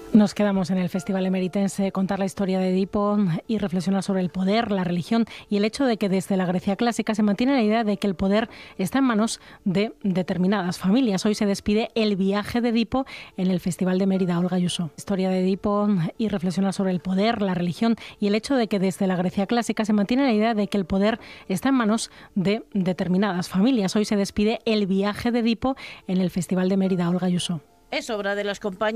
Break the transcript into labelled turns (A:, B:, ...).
A: Nos quedamos en el Festival Emeritense, contar la historia de Edipo y reflexionar sobre el poder, la religión y el hecho de que desde la Grecia clásica se mantiene la idea de que el poder está en manos de determinadas familias. Hoy se despide el viaje de Edipo en el Festival de Mérida. Olga Ayuso. Historia de Edipo y reflexionar sobre el poder, la religión y el hecho de que desde la Grecia clásica se mantiene la idea de que el poder está en manos de determinadas familias. Hoy se despide el viaje de Edipo en el Festival de Mérida. Olga Ayuso.
B: Es obra de las compañías